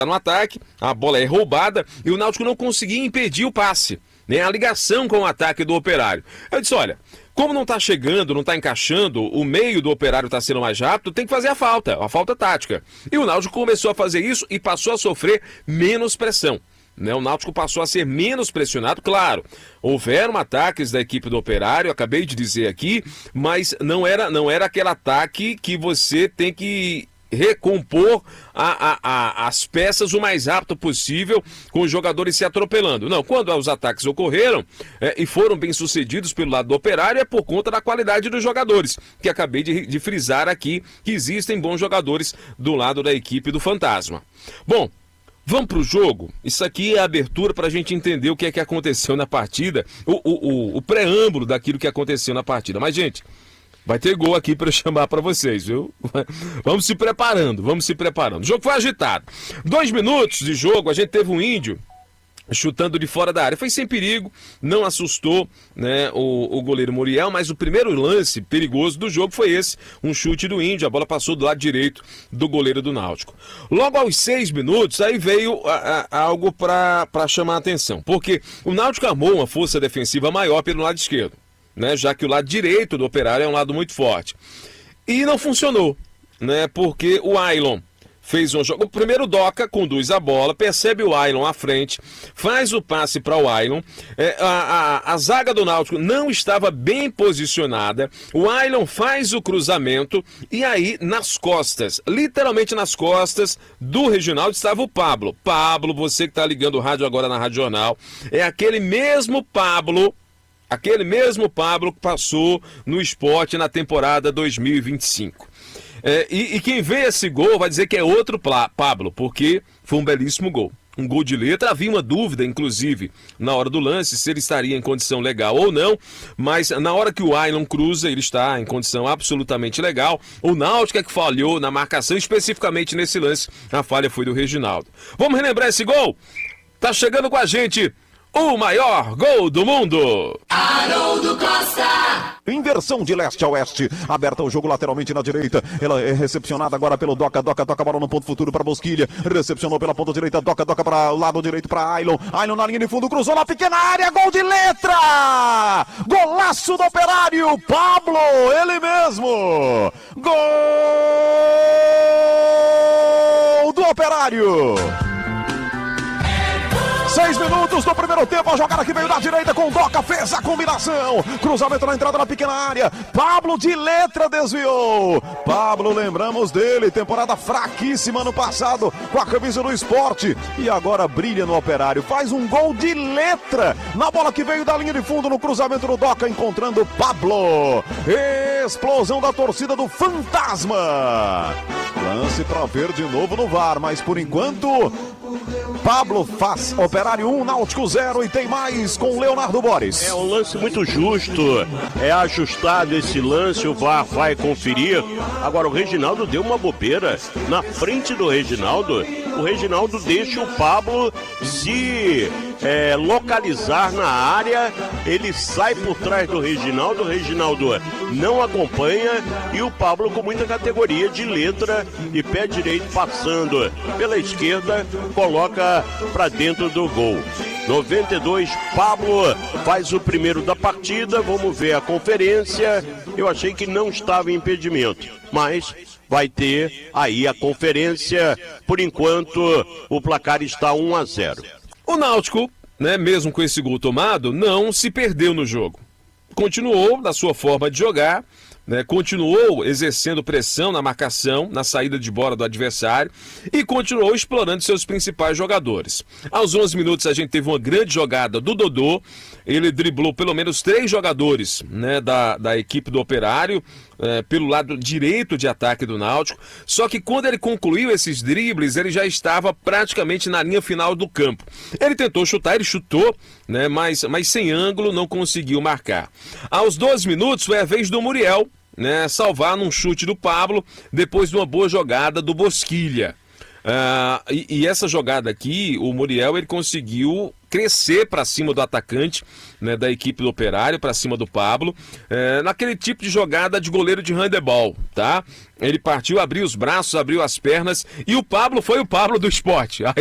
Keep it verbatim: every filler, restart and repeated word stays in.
no ataque, a bola é roubada e o Náutico não conseguia impedir o passe, né, a ligação com o ataque do Operário. Eu disse, olha, como não está chegando, não está encaixando, o meio do Operário está sendo mais rápido, tem que fazer a falta, a falta tática. E o Náutico começou a fazer isso e passou a sofrer menos pressão. Né, o Náutico passou a ser menos pressionado, claro, houveram ataques da equipe do Operário, acabei de dizer aqui, mas não era, não era aquele ataque que você tem que recompor a, a, a, as peças o mais rápido possível, com os jogadores se atropelando. Não, quando os ataques ocorreram é, e foram bem sucedidos pelo lado do Operário, é por conta da qualidade dos jogadores, que acabei de, de frisar aqui, que existem bons jogadores do lado da equipe do Fantasma. Bom, vamos para o jogo? Isso aqui é a abertura para a gente entender o que é que aconteceu na partida, o, o, o, o preâmbulo daquilo que aconteceu na partida. Mas, gente, vai ter gol aqui para eu chamar para vocês, viu? Vamos se preparando, vamos se preparando. O jogo foi agitado. Dois minutos de jogo, a gente teve um índio chutando de fora da área. Foi sem perigo, não assustou, né, o, o goleiro Muriel, mas o primeiro lance perigoso do jogo foi esse, um chute do índio, a bola passou do lado direito do goleiro do Náutico. Logo aos seis minutos, aí veio a, a, algo para chamar a atenção, porque o Náutico armou uma força defensiva maior pelo lado esquerdo, né, já que o lado direito do Operário é um lado muito forte. E não funcionou, né, porque o Ailon fez um jogo. O primeiro Doca conduz a bola, percebe o Ailon à frente, faz o passe para o Ailon. É, a, a, a zaga do Náutico não estava bem posicionada. O Ailon faz o cruzamento e aí nas costas, literalmente nas costas do Reginaldo, estava o Pablo. Pablo, você que está ligando o rádio agora na Rádio Jornal, é aquele mesmo Pablo. Aquele mesmo Pablo que passou no Sport na temporada dois mil e vinte e cinco. É, e, e quem vê esse gol vai dizer que é outro Pablo, porque foi um belíssimo gol. Um gol de letra. Havia uma dúvida, inclusive, na hora do lance, se ele estaria em condição legal ou não, mas na hora que o Ailon cruza, ele está em condição absolutamente legal. O Náutico é que falhou na marcação, especificamente nesse lance. A falha foi do Reginaldo. Vamos relembrar esse gol? Tá chegando com a gente o maior gol do mundo! Haroldo Costa! Inversão de leste a oeste, aberta o jogo lateralmente na direita, ela é recepcionada agora pelo Doca, Doca toca a bola no ponto futuro para Bosquilha, recepcionou pela ponta direita, Doca, Doca para o lado direito para Ailon, Ailon na linha de fundo, cruzou na pequena área, gol de letra! Golaço do Operário, Pablo, ele mesmo! Gol do Operário! Seis minutos do primeiro tempo, a jogada que veio da direita com o Doca, fez a combinação, cruzamento na entrada na pequena área, Pablo de letra desviou, Pablo, lembramos dele, temporada fraquíssima no passado com a camisa do Sport e agora brilha no Operário, faz um gol de letra na bola que veio da linha de fundo no cruzamento do Doca, encontrando Pablo, explosão da torcida do Fantasma, lance para ver de novo no V A R, mas por enquanto Pablo faz Operário um, Náutico zero e tem mais com Leonardo Boris. É um lance muito justo, é ajustado esse lance, o V A R vai conferir. Agora o Reginaldo deu uma bobeira na frente do Reginaldo. O Reginaldo deixa o Pablo se é, localizar na área, ele sai por trás do Reginaldo, o Reginaldo não acompanha e o Pablo com muita categoria de letra e pé direito passando pela esquerda, coloca para dentro do gol. noventa e dois, Pablo faz o primeiro da partida, vamos ver a conferência, eu achei que não estava em impedimento, mas vai ter aí a conferência, por enquanto o placar está um a zero. O Náutico, né, mesmo com esse gol tomado, não se perdeu no jogo. Continuou na sua forma de jogar, né, continuou exercendo pressão na marcação, na saída de bola do adversário e continuou explorando seus principais jogadores. Aos onze minutos a gente teve uma grande jogada do Dodô, ele driblou pelo menos três jogadores, né, da, da equipe do Operário, é, pelo lado direito de ataque do Náutico, só que quando ele concluiu esses dribles, ele já estava praticamente na linha final do campo. Ele tentou chutar, ele chutou, né, mas, mas sem ângulo, não conseguiu marcar. Aos doze minutos foi a vez do Muriel, né, salvar num chute do Pablo, depois de uma boa jogada do Bosquilha. Uh, e, e essa jogada aqui, o Muriel, ele conseguiu crescer para cima do atacante, né, da equipe do Operário, para cima do Pablo, é, naquele tipo de jogada de goleiro de handebol, tá? Ele partiu, abriu os braços, abriu as pernas, e o Pablo foi o Pablo do esporte.